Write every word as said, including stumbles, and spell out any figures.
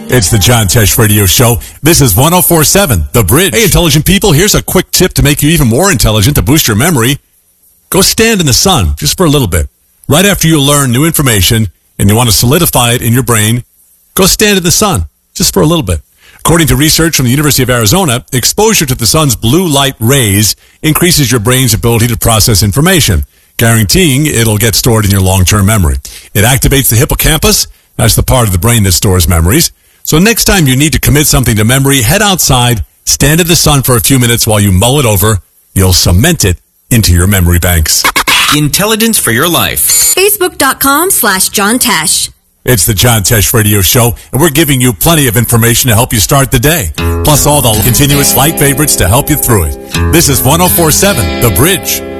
It's the John Tesh Radio Show. This is one oh four point seven, The Bridge. Hey, intelligent people, here's a quick tip to make you even more intelligent to boost your memory. Go stand in the sun just for a little bit. Right after you learn new information and you want to solidify it in your brain, go stand in the sun just for a little bit. According to research from the University of Arizona, exposure to the sun's blue light rays increases your brain's ability to process information, guaranteeing it'll get stored in your long-term memory. It activates the hippocampus. That's the part of the brain that stores memories. So next time you need to commit something to memory, head outside, stand in the sun for a few minutes while you mull it over. You'll cement it into your memory banks. Intelligence for your life. Facebook.com slash John Tesh. It's the John Tesh Radio Show, and we're giving you plenty of information to help you start the day, plus all the continuous light favorites to help you through it. This is one oh four point seven, The Bridge.